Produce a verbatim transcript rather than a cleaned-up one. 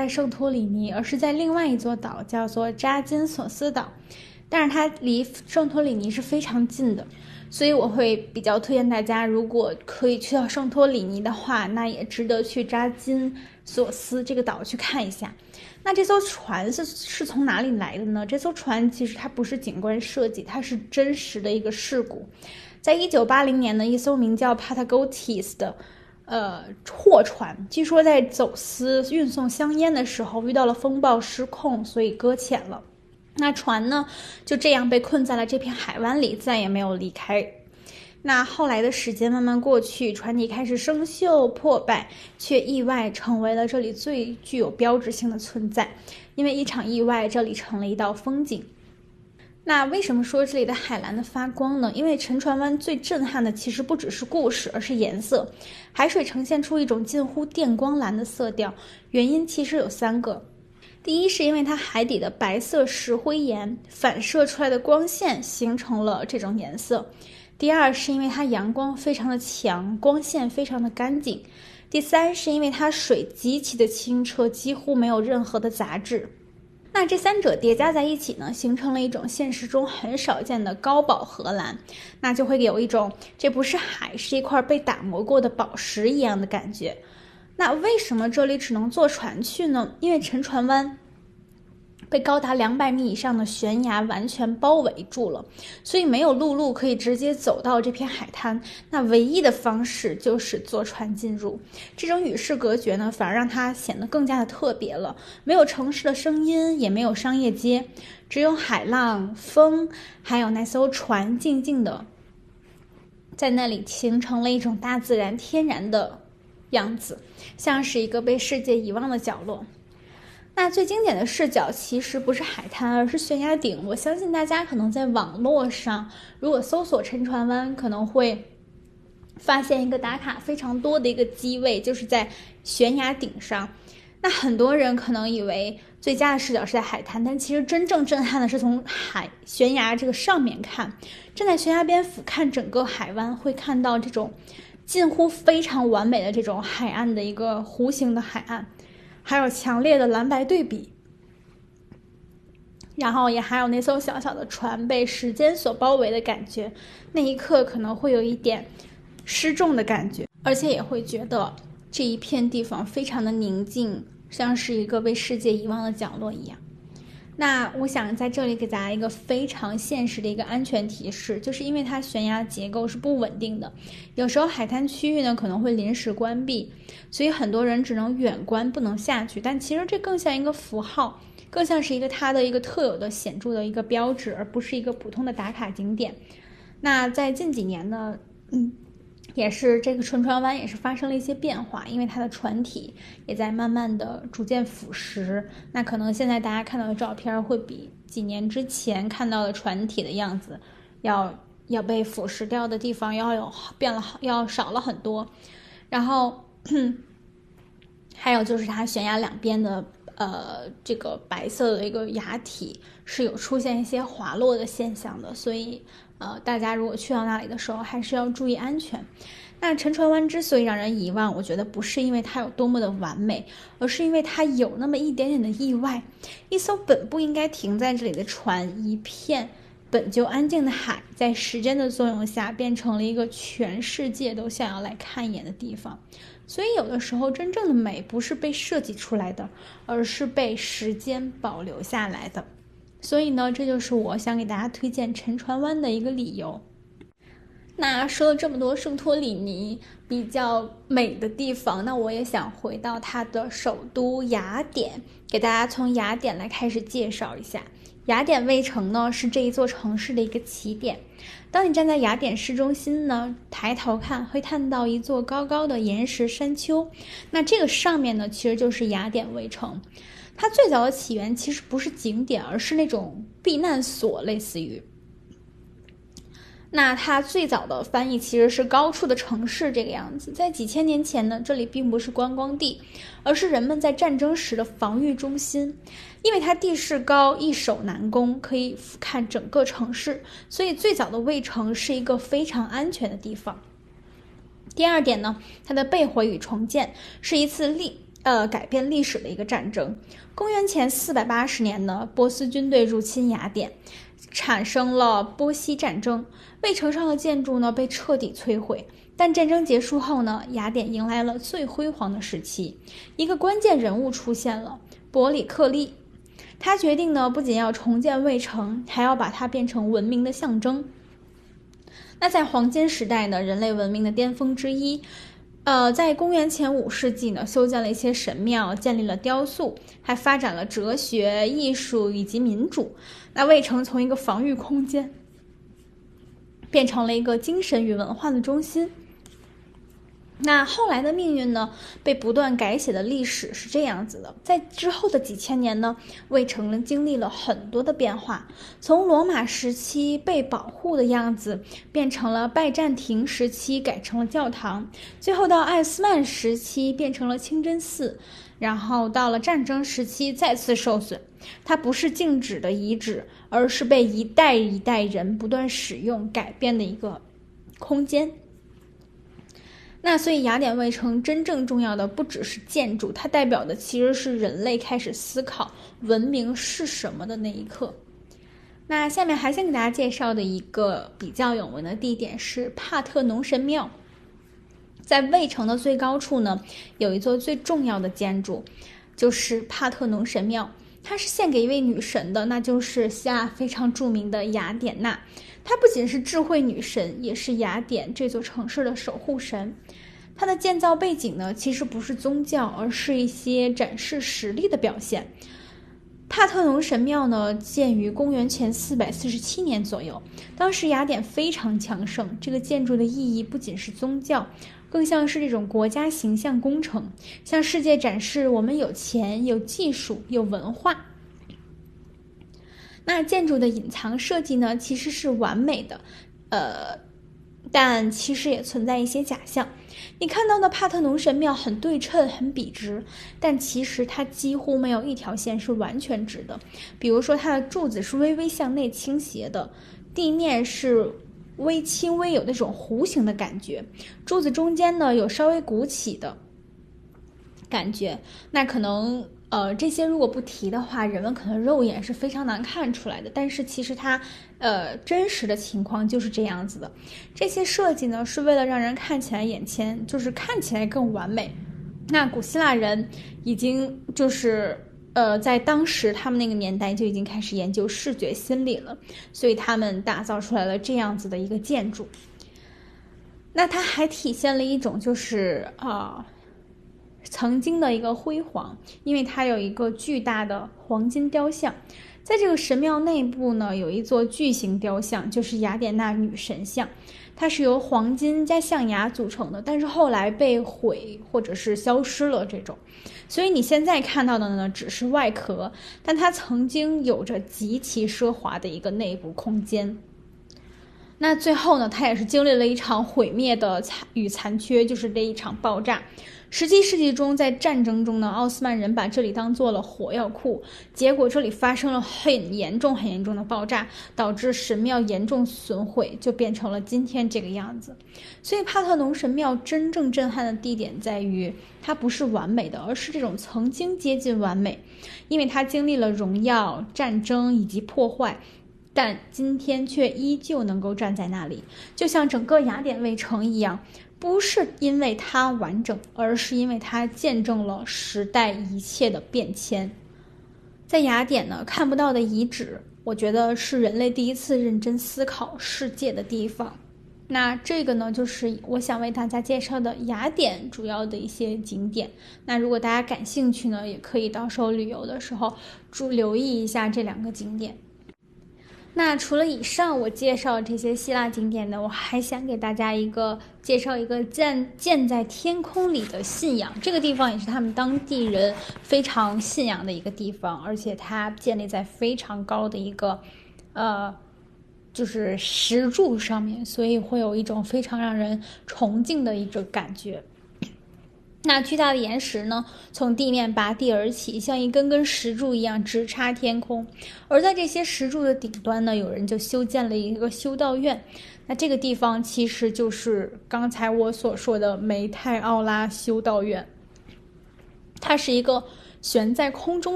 在圣托里尼，而是在另外一座岛，叫做扎金索斯岛。但是它离圣托里尼是非常近的，所以我会比较推荐大家，如果可以去到圣托里尼的话，那也值得去扎金索斯这个岛去看一下。那这艘船是是从哪里来的呢？这艘船其实它不是景观设计，它是真实的一个事故。在一九八零年的一艘名叫 Patagotis 的呃货船，据说在走私运送香烟的时候遇到了风暴失控，所以搁浅了。那船呢就这样被困在了这片海湾里，再也没有离开。那后来的时间慢慢过去，船体开始生锈破败，却意外成为了这里最具有标志性的存在。因为一场意外，这里成了一道风景。那为什么说这里的海蓝的发光呢？因为沉船湾最震撼的其实不只是故事，而是颜色。海水呈现出一种近乎电光蓝的色调，原因其实有三个。第一是因为它海底的白色石灰岩反射出来的光线形成了这种颜色。第二是因为它阳光非常的强，光线非常的干净。第三是因为它水极其的清澈，几乎没有任何的杂质。那这三者叠加在一起呢，形成了一种现实中很少见的高饱和蓝，那就会有一种这不是海，是一块被打磨过的宝石一样的感觉。那为什么这里只能坐船去呢？因为沉船湾被高达两百米以上的悬崖完全包围住了，所以没有陆路可以直接走到这片海滩，那唯一的方式就是坐船进入。这种与世隔绝呢，反而让它显得更加的特别了。没有城市的声音，也没有商业街，只有海浪、风，还有那艘船静静的在那里，形成了一种大自然天然的样子，像是一个被世界遗忘的角落。那最经典的视角其实不是海滩，而是悬崖顶。我相信大家可能在网络上如果搜索沉船湾，可能会发现一个打卡非常多的一个机位，就是在悬崖顶上。那很多人可能以为最佳的视角是在海滩，但其实真正震撼的是从海悬崖这个上面看，站在悬崖边俯瞰整个海湾，会看到这种近乎非常完美的这种海岸的一个弧形的海岸，还有强烈的蓝白对比，然后也还有那艘小小的船被时间所包围的感觉，那一刻可能会有一点失重的感觉，而且也会觉得这一片地方非常的宁静，像是一个被世界遗忘的角落一样。那我想在这里给大家一个非常现实的一个安全提示，就是因为它悬崖结构是不稳定的，有时候海滩区域呢可能会临时关闭，所以很多人只能远观不能下去，但其实这更像一个符号，更像是一个它的一个特有的显著的一个标志，而不是一个普通的打卡景点。那在近几年呢，嗯也是这个沉船湾也是发生了一些变化，因为它的船体也在慢慢的逐渐腐蚀，那可能现在大家看到的照片会比几年之前看到的船体的样子要要被腐蚀掉的地方要有变了要少了很多。然后还有就是它悬崖两边的呃这个白色的一个崖体是有出现一些滑落的现象的，所以呃，大家如果去到那里的时候还是要注意安全。那沉船湾之所以让人遗忘，我觉得不是因为它有多么的完美，而是因为它有那么一点点的意外。一艘本不应该停在这里的船，一片本就安静的海，在时间的作用下变成了一个全世界都想要来看一眼的地方。所以有的时候真正的美不是被设计出来的，而是被时间保留下来的。所以呢，这就是我想给大家推荐沉船湾的一个理由。那说了这么多圣托里尼比较美的地方，那我也想回到它的首都雅典，给大家从雅典来开始介绍一下。雅典卫城呢是这一座城市的一个起点。当你站在雅典市中心呢，抬头看会看到一座高高的岩石山丘，那这个上面呢其实就是雅典卫城。它最早的起源其实不是景点，而是那种避难所，类似于。那它最早的翻译其实是高处的城市这个样子。在几千年前呢，这里并不是观光地，而是人们在战争时的防御中心。因为它地势高，易守难攻，可以俯瞰整个城市，所以最早的卫城是一个非常安全的地方。第二点呢，它的被毁与重建是一次历呃改变历史的一个战争。公元前四百八十年呢，波斯军队入侵雅典，产生了波西战争，卫城上的建筑呢被彻底摧毁。但战争结束后呢，雅典迎来了最辉煌的时期，一个关键人物出现了，伯里克利。他决定呢，不仅要重建卫城，还要把它变成文明的象征。那在黄金时代呢，人类文明的巅峰之一，呃，在公元前五世纪呢，修建了一些神庙，建立了雕塑，还发展了哲学、艺术以及民主。那卫城从一个防御空间，变成了一个精神与文化的中心。那后来的命运呢，被不断改写的历史是这样子的，在之后的几千年呢，卫城经历了很多的变化，从罗马时期被保护的样子，变成了拜占庭时期改成了教堂，最后到奥斯曼时期变成了清真寺，然后到了战争时期再次受损。它不是静止的遗址，而是被一代一代人不断使用改变的一个空间。那所以雅典卫城真正重要的不只是建筑，它代表的其实是人类开始思考文明是什么的那一刻。那下面还想给大家介绍的一个比较有名的地点是帕特农神庙。在卫城的最高处呢，有一座最重要的建筑，就是帕特农神庙。它是献给一位女神的，那就是希腊非常著名的雅典娜。她不仅是智慧女神，也是雅典这座城市的守护神。它的建造背景呢，其实不是宗教，而是一些展示实力的表现。帕特农神庙呢，建于公元前四百四十七年左右。当时雅典非常强盛，这个建筑的意义不仅是宗教，更像是这种国家形象工程，向世界展示我们有钱、有技术、有文化。那建筑的隐藏设计呢，其实是完美的，呃，但其实也存在一些假象。你看到的帕特农神庙很对称、很笔直，但其实它几乎没有一条线是完全直的。比如说，它的柱子是微微向内倾斜的，地面是微轻微有那种弧形的感觉，柱子中间呢有稍微鼓起的感觉。那可能呃这些如果不提的话，人们可能肉眼是非常难看出来的，但是其实它呃真实的情况就是这样子的。这些设计呢是为了让人看起来眼前就是看起来更完美。那古希腊人已经就是呃，在当时他们那个年代就已经开始研究视觉心理了，所以他们打造出来了这样子的一个建筑。那它还体现了一种就是啊、呃，曾经的一个辉煌，因为它有一个巨大的黄金雕像。在这个神庙内部呢，有一座巨型雕像，就是雅典娜女神像，它是由黄金加象牙组成的，但是后来被毁或者是消失了这种。所以你现在看到的呢，只是外壳，但它曾经有着极其奢华的一个内部空间。那最后呢，它也是经历了一场毁灭的残与残缺，就是这一场爆炸。十七世纪中，在战争中呢，奥斯曼人把这里当做了火药库，结果这里发生了很严重、很严重的爆炸，导致神庙严重损毁，就变成了今天这个样子。所以，帕特农神庙真正震撼的地点在于，它不是完美的，而是这种曾经接近完美，因为它经历了荣耀、战争以及破坏。但今天却依旧能够站在那里，就像整个雅典卫城一样，不是因为它完整，而是因为它见证了时代一切的变迁。在雅典呢，看不到的遗址，我觉得是人类第一次认真思考世界的地方。那这个呢，就是我想为大家介绍的雅典主要的一些景点。那如果大家感兴趣呢，也可以到时候旅游的时候注留意一下这两个景点。那除了以上我介绍这些希腊景点呢，我还想给大家一个介绍一个建建在天空里的信仰。这个地方也是他们当地人非常信仰的一个地方，而且它建立在非常高的一个呃就是石柱上面，所以会有一种非常让人崇敬的一种感觉。那巨大的岩石呢，从地面拔地而起，像一根根石柱一样直插天空。而在这些石柱的顶端呢，有人就修建了一个修道院。那这个地方其实就是刚才我所说的梅泰奥拉修道院。 它是一个悬在空中